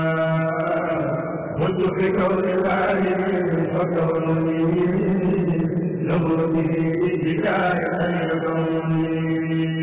قلت بكون الوالد فكوني له به بداية الكون